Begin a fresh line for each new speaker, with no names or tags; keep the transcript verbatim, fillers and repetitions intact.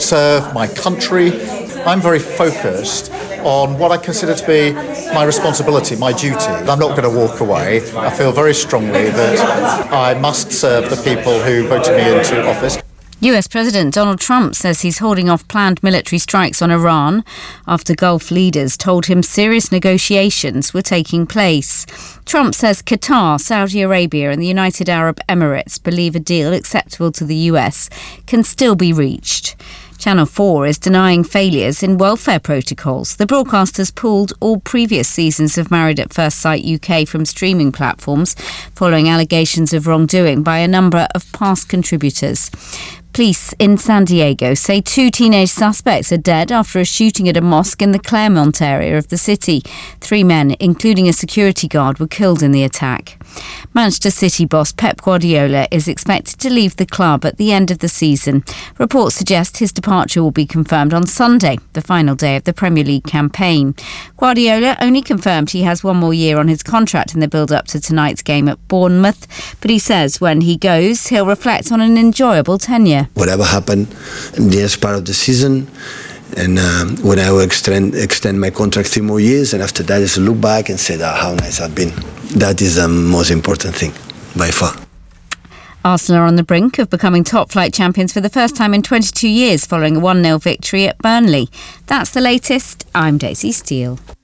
serve my country. I'm very focused on what I consider to be my responsibility, my duty. I'm not going to walk away. I feel very strongly that I must serve the people who voted me into office.
U S President Donald Trump says he's holding off planned military strikes on Iran after Gulf leaders told him serious negotiations were taking place. Trump says Qatar, Saudi Arabia and the United Arab Emirates believe a deal acceptable to the U S can still be reached. Channel four is denying failures in welfare protocols. The broadcasters pulled all previous seasons of Married at First Sight U K from streaming platforms following allegations of wrongdoing by a number of past contributors. Police in San Diego say two teenage suspects are dead after a shooting at a mosque in the Claremont area of the city. Three men, including a security guard, were killed in the attack. Manchester City boss Pep Guardiola is expected to leave the club at the end of the season. Reports suggest his departure will be confirmed on Sunday, the final day of the Premier League campaign. Guardiola only confirmed he has one more year on his contract in the build-up to tonight's game at Bournemouth, but he says when he goes, he'll reflect on an enjoyable tenure.
Whatever happened in the next part of the season, and um, when I will extend, extend my contract three more years, and after that is look back and say, oh, how nice I've been. That is the most important thing, by far.
Arsenal are on the brink of becoming top-flight champions for the first time in twenty-two years following a one nil victory at Burnley. That's the latest. I'm Daisy Steele.